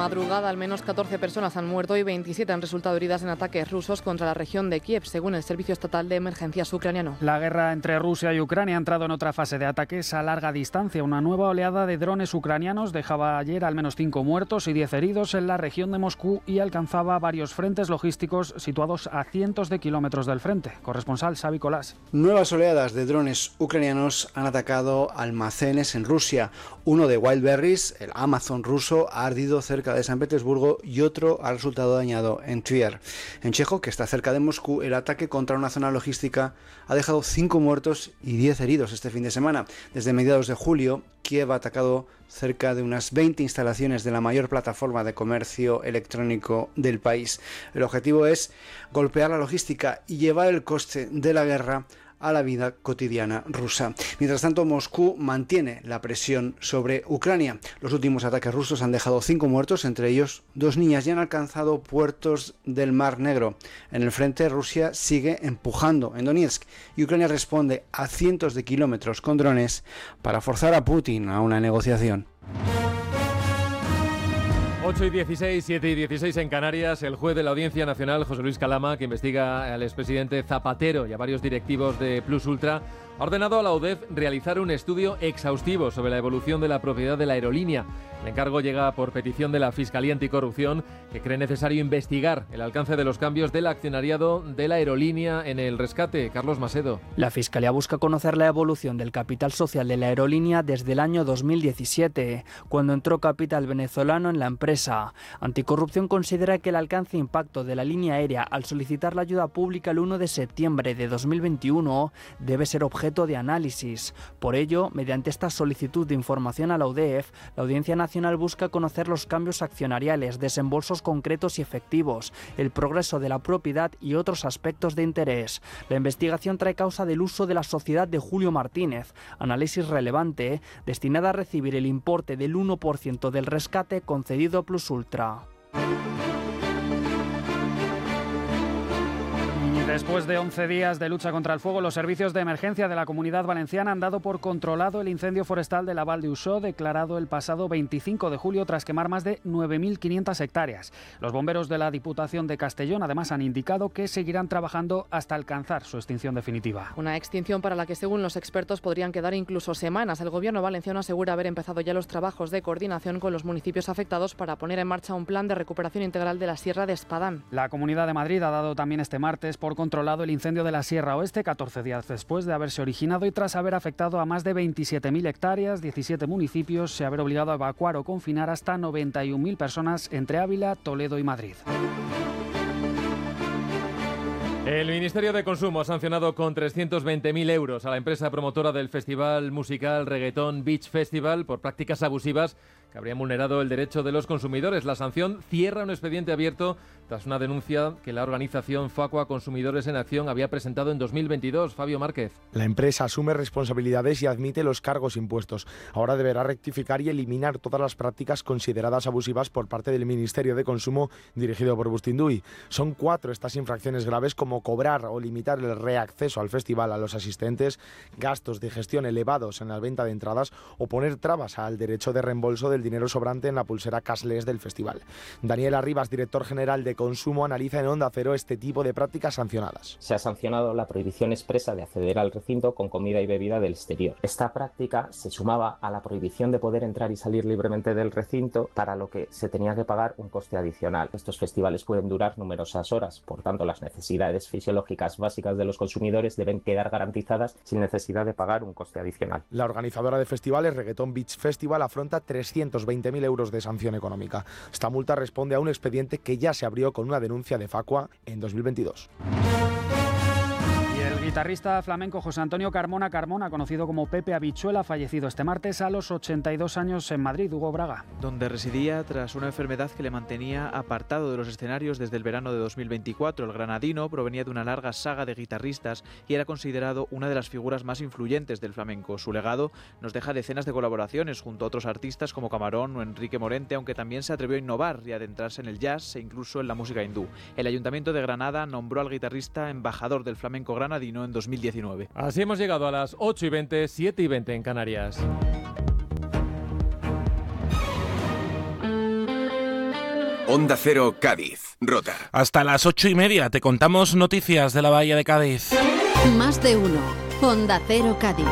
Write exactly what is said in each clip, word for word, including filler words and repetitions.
madrugada, al menos catorce personas han muerto y veintisiete han resultado heridas en ataques rusos contra la región de Kiev, según el Servicio Estatal de Emergencias ucraniano. La guerra entre Rusia y Ucrania ha entrado en otra fase de ataques a larga distancia. Una nueva oleada de drones ucranianos dejaba ayer al menos cinco muertos y diez heridos en la región de Moscú y alcanzaba varios frentes logísticos situados a cientos de kilómetros del frente. Corresponsal Xavi Colás. Nuevas oleadas de drones ucranianos han atacado almacenes en Rusia. Uno de Wildberries, el Amazon ruso, ha ardido cerca de San Petersburgo y otro ha resultado dañado en Tver. En Chejo, que está cerca de Moscú, el ataque contra una zona logística ha dejado cinco muertos y diez heridos este fin de semana. Desde mediados de julio, Kiev ha atacado cerca de unas veinte instalaciones de la mayor plataforma de comercio electrónico del país. El objetivo es golpear la logística y llevar el coste de la guerra a la vida cotidiana rusa. Mientras tanto, Moscú mantiene la presión sobre Ucrania. Los últimos ataques rusos han dejado cinco muertos, entre ellos dos niñas, y han alcanzado puertos del Mar Negro. En el frente, Rusia sigue empujando en Donetsk y Ucrania responde a cientos de kilómetros con drones para forzar a Putin a una negociación. ocho y dieciséis, siete y dieciséis en Canarias. El juez de la Audiencia Nacional, José Luis Calama, que investiga al expresidente Zapatero y a varios directivos de Plus Ultra, ha ordenado a la UDEF realizar un estudio exhaustivo sobre la evolución de la propiedad de la aerolínea. El encargo llega por petición de la Fiscalía Anticorrupción, que cree necesario investigar el alcance de los cambios del accionariado de la aerolínea en el rescate. Carlos Masedo. La Fiscalía busca conocer la evolución del capital social de la aerolínea desde el año dos mil diecisiete, cuando entró capital venezolano en la empresa. Anticorrupción considera que el alcance e impacto de la línea aérea al solicitar la ayuda pública el uno de septiembre de dos mil veintiuno debe ser objeto de análisis. Por ello, mediante esta solicitud de información a la UDEF, la Audiencia Nacional busca conocer los cambios accionariales, desembolsos concretos y efectivos, el progreso de la propiedad y otros aspectos de interés. La investigación trae causa del uso de la sociedad de Julio Martínez, análisis relevante, destinada a recibir el importe del uno por ciento del rescate concedido a Plus Ultra. Después de once días de lucha contra el fuego, los servicios de emergencia de la Comunidad Valenciana han dado por controlado el incendio forestal de la Val d'Uixó, declarado el pasado veinticinco de julio tras quemar más de nueve mil quinientas hectáreas. Los bomberos de la Diputación de Castellón además han indicado que seguirán trabajando hasta alcanzar su extinción definitiva. Una extinción para la que, según los expertos, podrían quedar incluso semanas. El Gobierno valenciano asegura haber empezado ya los trabajos de coordinación con los municipios afectados para poner en marcha un plan de recuperación integral de la Sierra de Espadán. La Comunidad de Madrid ha dado también este martes por controlado el incendio de la Sierra Oeste, catorce días después de haberse originado y tras haber afectado a más de veintisiete mil hectáreas, diecisiete municipios, y haber obligado a evacuar o confinar hasta noventa y una mil personas entre Ávila, Toledo y Madrid. El Ministerio de Consumo ha sancionado con trescientos veinte mil euros a la empresa promotora del festival musical Reggaeton Beach Festival por prácticas abusivas que habrían vulnerado el derecho de los consumidores. La sanción cierra un expediente abierto tras una denuncia que la organización Facua Consumidores en Acción había presentado en dos mil veintidós. Fabio Márquez. La empresa asume responsabilidades y admite los cargos impuestos. Ahora deberá rectificar y eliminar todas las prácticas consideradas abusivas por parte del Ministerio de Consumo dirigido por Bustinduy. Son cuatro estas infracciones graves, como cobrar o limitar el reacceso al festival a los asistentes, gastos de gestión elevados en la venta de entradas o poner trabas al derecho de reembolso del dinero sobrante en la pulsera cashless del festival. Daniel Arribas, director general de Consumo, analiza en Onda Cero este tipo de prácticas sancionadas. Se ha sancionado la prohibición expresa de acceder al recinto con comida y bebida del exterior. Esta práctica se sumaba a la prohibición de poder entrar y salir libremente del recinto, para lo que se tenía que pagar un coste adicional. Estos festivales pueden durar numerosas horas, por tanto las necesidades fisiológicas básicas de los consumidores deben quedar garantizadas sin necesidad de pagar un coste adicional. La organizadora de festivales Reggaeton Beach Festival afronta trescientos veinte mil euros de sanción económica. Esta multa responde a un expediente que ya se abrió con una denuncia de Facua en dos mil veintidós. El guitarrista flamenco José Antonio Carmona Carmona, conocido como Pepe Habichuela, ha fallecido este martes a los ochenta y dos años en Madrid. Hugo Braga. Donde residía tras una enfermedad que le mantenía apartado de los escenarios desde el verano de dos mil veinticuatro. El granadino provenía de una larga saga de guitarristas y era considerado una de las figuras más influyentes del flamenco. Su legado nos deja decenas de colaboraciones junto a otros artistas como Camarón o Enrique Morente, aunque también se atrevió a innovar y adentrarse en el jazz e incluso en la música hindú. El Ayuntamiento de Granada nombró al guitarrista embajador del flamenco granadino en dos mil diecinueve. Así hemos llegado a las ocho y veinte, siete y veinte en Canarias. Onda Cero, Cádiz, Rota. Hasta las ocho y media te contamos noticias de la Bahía de Cádiz. Más de uno. Onda Cero, Cádiz.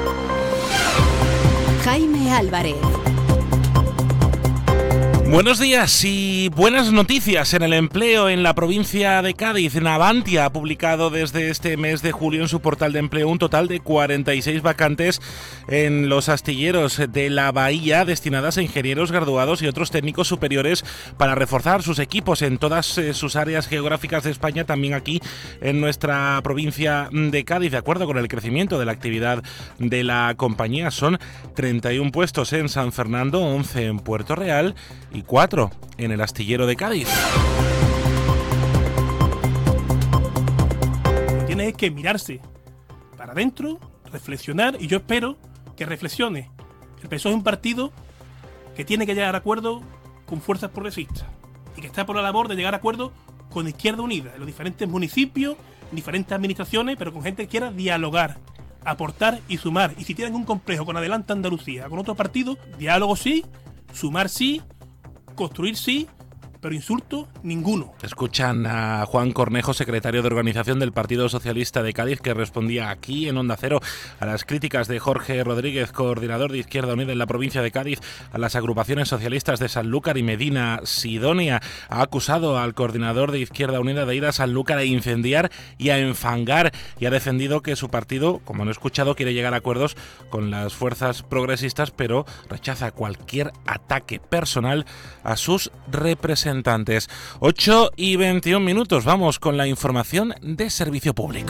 Jaime Álvarez. Buenos días y buenas noticias en el empleo en la provincia de Cádiz. Navantia ha publicado desde este mes de julio en su portal de empleo un total de cuarenta y seis vacantes en los astilleros de la bahía destinadas a ingenieros graduados y otros técnicos superiores para reforzar sus equipos en todas eh, sus áreas geográficas de España, también aquí en nuestra provincia de Cádiz. De acuerdo con el crecimiento de la actividad de la compañía, son treinta y uno puestos en San Fernando, once en Puerto Real y cuatro en el astillero de Cádiz. Tiene que mirarse para adentro, reflexionar, y yo espero que reflexione. El P S O E es un partido que tiene que llegar a acuerdo con fuerzas progresistas y que está por la labor de llegar a acuerdo con Izquierda Unida en los diferentes municipios, en diferentes administraciones, pero con gente que quiera dialogar, aportar y sumar. Y si tienen un complejo con Adelante Andalucía, con otro partido, diálogo sí, sumar sí, construir sí, pero insulto ninguno. Escuchan a Juan Cornejo, secretario de Organización del Partido Socialista de Cádiz, que respondía aquí en Onda Cero a las críticas de Jorge Rodríguez, coordinador de Izquierda Unida en la provincia de Cádiz, a las agrupaciones socialistas de Sanlúcar y Medina Sidonia. Ha acusado al coordinador de Izquierda Unida de ir a Sanlúcar a incendiar y a enfangar, y ha defendido que su partido, como han escuchado, quiere llegar a acuerdos con las fuerzas progresistas, pero rechaza cualquier ataque personal a sus representantes. ocho y veintiún minutos, vamos con la información de servicio público.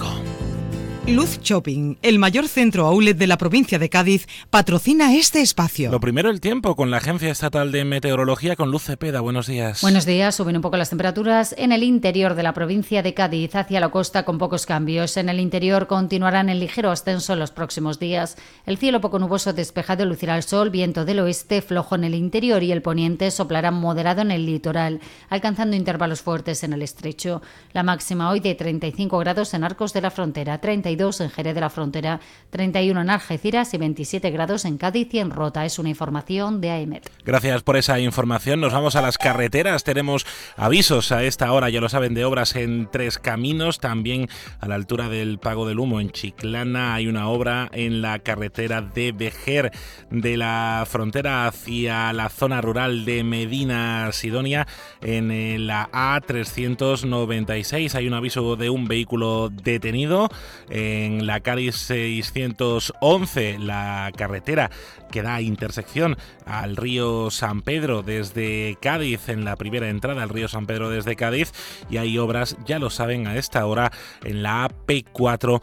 Luz Shopping, el mayor centro outlet de la provincia de Cádiz, patrocina este espacio. Lo primero, el tiempo, con la Agencia Estatal de Meteorología, con Luz Cepeda. Buenos días. Buenos días. Suben un poco las temperaturas en el interior de la provincia de Cádiz, hacia la costa con pocos cambios. En el interior continuarán en ligero ascenso en los próximos días. El cielo poco nuboso despejado, lucirá el sol, viento del oeste flojo en el interior y el poniente soplará moderado en el litoral, alcanzando intervalos fuertes en el estrecho. La máxima hoy de treinta y cinco grados en Arcos de la Frontera, treinta y dos en Jerez de la Frontera, treinta y uno en Algeciras y veintisiete grados en Cádiz y en Rota. Es una información de A E M E T. Gracias por esa información. Nos vamos a las carreteras. Tenemos avisos a esta hora, ya lo saben, de obras en Tres Caminos, también a la altura del Pago del Humo en Chiclana. Hay una obra en la carretera de Vejer, de la frontera hacia la zona rural de Medina Sidonia, en la A trescientos noventa y seis. Hay un aviso de un vehículo detenido en la Cádiz seiscientos once, la carretera que da intersección al río San Pedro desde Cádiz, en la primera entrada al río San Pedro desde Cádiz, y hay obras, ya lo saben, a esta hora en la A P cuatro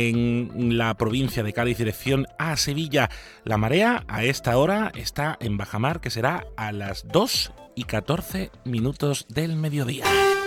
en la provincia de Cádiz, dirección a Sevilla. La marea a esta hora está en bajamar, que será a las dos y catorce minutos del mediodía.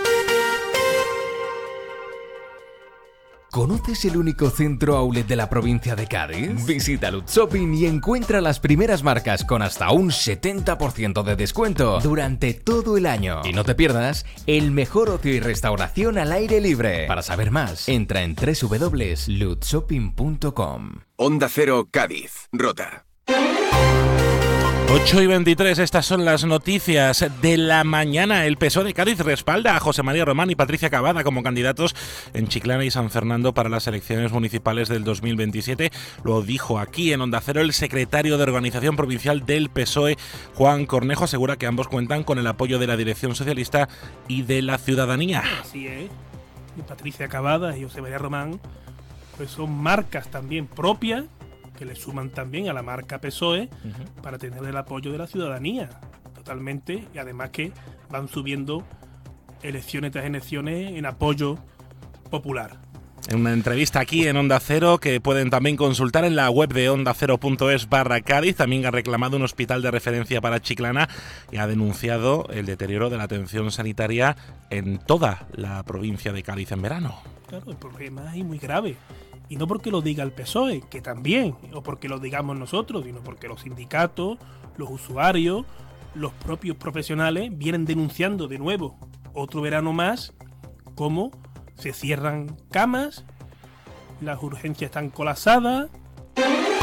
¿Conoces el único centro outlet de la provincia de Cádiz? Visita Luz Shopping y encuentra las primeras marcas con hasta un setenta por ciento de descuento durante todo el año. Y no te pierdas el mejor ocio y restauración al aire libre. Para saber más, entra en doble u doble u doble u punto luz shopping punto com. Onda Cero, Cádiz, Rota. ocho y veintitrés, estas son las noticias de la mañana. El P S O E de Cádiz respalda a José María Román y Patricia Cavada como candidatos en Chiclana y San Fernando para las elecciones municipales del dos mil veintisiete. Lo dijo aquí en Onda Cero el secretario de Organización Provincial del P S O E, Juan Cornejo. Asegura que ambos cuentan con el apoyo de la dirección socialista y de la ciudadanía. Así es. Y Patricia Cavada y José María Román pues son marcas también propias, que le suman también a la marca P S O E, uh-huh, para tener el apoyo de la ciudadanía, totalmente, y además que van subiendo elecciones tras elecciones en apoyo popular. En una entrevista aquí en Onda Cero, que pueden también consultar en la web de onda cero punto es barra Cádiz, también ha reclamado un hospital de referencia para Chiclana y ha denunciado el deterioro de la atención sanitaria en toda la provincia de Cádiz en verano. Claro, el problema es muy grave. Y no porque lo diga el P S O E, que también, o porque lo digamos nosotros, sino porque los sindicatos, los usuarios, los propios profesionales vienen denunciando de nuevo, otro verano más, cómo se cierran camas, las urgencias están colapsadas,